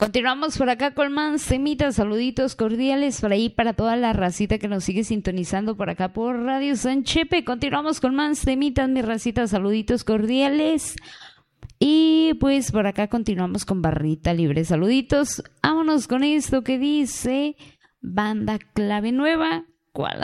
Continuamos por acá con más temitas, saluditos cordiales por ahí para toda la racita que nos sigue sintonizando por acá por Radio San Chepe. Continuamos con más temitas, mi racita, saluditos cordiales. Y pues por acá continuamos con Barrita Libre, saluditos. Vámonos con esto que dice Banda Clave Nueva. ¿Cuál?